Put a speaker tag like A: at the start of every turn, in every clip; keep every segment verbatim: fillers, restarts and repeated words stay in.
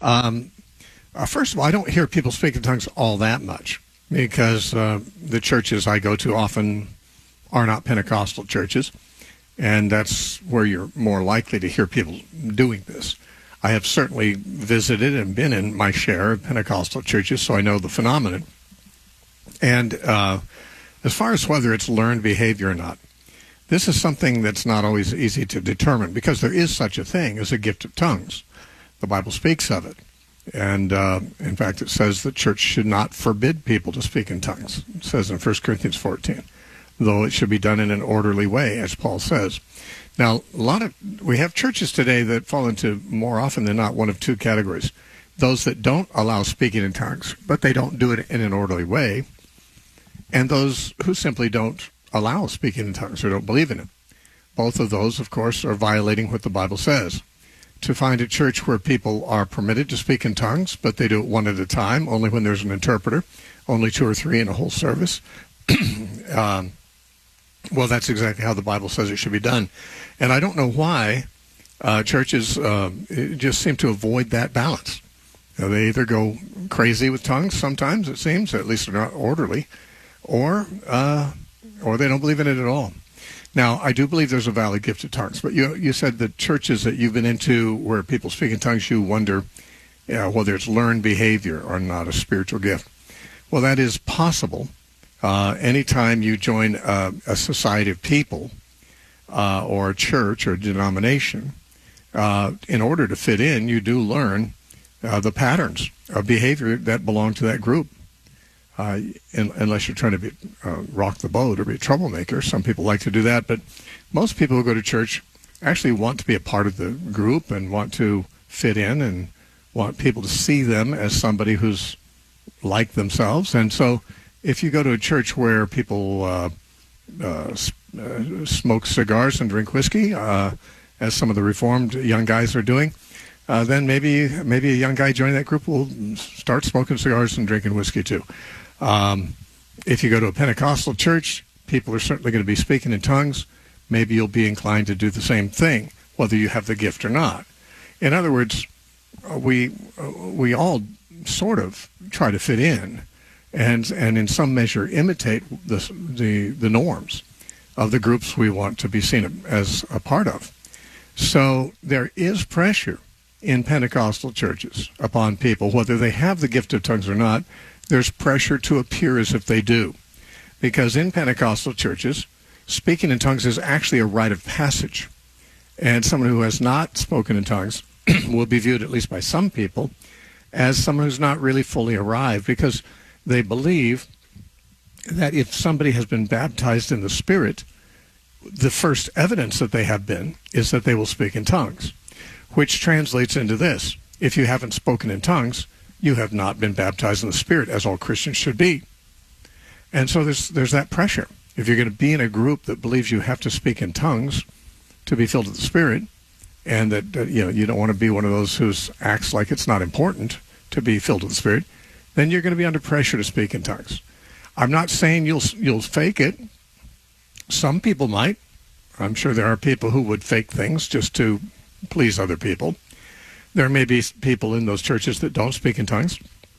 A: Um, uh, first of all, I don't hear people speak in tongues all that much because uh, the churches I go to often are not Pentecostal churches, and that's where you're more likely to hear people doing this. I have certainly visited and been in my share of Pentecostal churches, so I know the phenomenon. And uh, as far as whether it's learned behavior or not, this is something that's not always easy to determine because there is such a thing as a gift of tongues. The Bible speaks of it. And, uh, in fact, it says the church should not forbid people to speak in tongues. It says in First Corinthians fourteen, though it should be done in an orderly way, as Paul says. Now, a lot of we have churches today that fall into, more often than not, one of two categories. Those that don't allow speaking in tongues, but they don't do it in an orderly way, and those who simply don't allow speaking in tongues or don't believe in it. Both of those, of course, are violating what the Bible says. To find a church where people are permitted to speak in tongues, but they do it one at a time, only when there's an interpreter, only two or three in a whole service. um, well, that's exactly how the Bible says it should be done. And I don't know why uh, churches uh, just seem to avoid that balance. You know, they either go crazy with tongues sometimes, it seems, at least they're not orderly, or uh, or they don't believe in it at all. Now, I do believe there's a valid gift of tongues, but you you said the churches that you've been into where people speak in tongues, you wonder you know, whether it's learned behavior or not a spiritual gift. Well, that is possible. Uh, anytime you join uh, a society of people uh, or a church or a denomination, uh, in order to fit in, you do learn uh, the patterns of behavior that belong to that group. Uh, in, unless you're trying to be, uh, rock the boat or be a troublemaker. Some people like to do that, but most people who go to church actually want to be a part of the group and want to fit in and want people to see them as somebody who's like themselves. And so if you go to a church where people uh, uh, uh, smoke cigars and drink whiskey, uh, as some of the Reformed young guys are doing, uh, then maybe maybe a young guy joining that group will start smoking cigars and drinking whiskey too. Um, if you go to a Pentecostal church, people are certainly going to be speaking in tongues. Maybe you'll be inclined to do the same thing, whether you have the gift or not. In other words, we we all sort of try to fit in, and and in some measure imitate the the, the norms of the groups we want to be seen as a part of. So there is pressure in Pentecostal churches upon people, whether they have the gift of tongues or not. There's pressure to appear as if they do. Because in Pentecostal churches, speaking in tongues is actually a rite of passage. And someone who has not spoken in tongues will be viewed, at least by some people, as someone who's not really fully arrived, because they believe that if somebody has been baptized in the Spirit, the first evidence that they have been is that they will speak in tongues, which translates into this. If you haven't spoken in tongues, you have not been baptized in the Spirit, as all Christians should be. And so there's there's that pressure. If you're going to be in a group that believes you have to speak in tongues to be filled with the Spirit, and that uh, you know you don't want to be one of those who acts like it's not important to be filled with the Spirit, then you're going to be under pressure to speak in tongues. I'm not saying you'll you'll fake it. Some people might. I'm sure there are people who would fake things just to please other people. There may be people in those churches that don't speak in tongues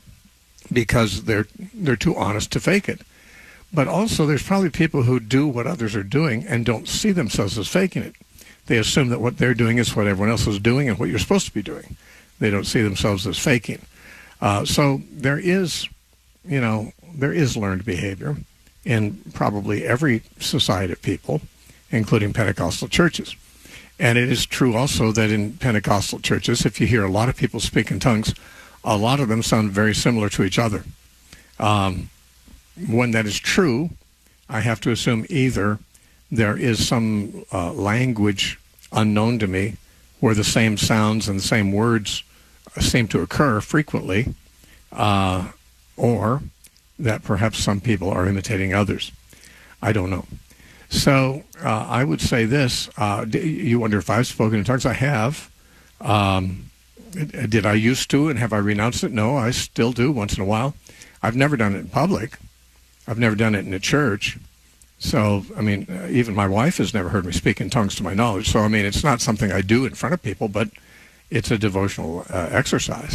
A: because they're they're too honest to fake it. But also there's probably people who do what others are doing and don't see themselves as faking it. They assume that what they're doing is what everyone else is doing and what you're supposed to be doing. They don't see themselves as faking. Uh, so there is, you know, there is learned behavior in probably every society of people, including Pentecostal churches. And it is true also that in Pentecostal churches, if you hear a lot of people speak in tongues, a lot of them sound very similar to each other. Um, when that is true, I have to assume either there is some uh, language unknown to me where the same sounds and the same words seem to occur frequently, uh, or that perhaps some people are imitating others. I don't know. So uh, I would say this. Uh, you wonder if I've spoken in tongues? I have. Um, did I used to, and have I renounced it? No, I still do once in a while. I've never done it in public. I've never done it in a church. So, I mean, uh, even my wife has never heard me speak in tongues to my knowledge. So, I mean, it's not something I do in front of people, but it's a devotional uh, exercise.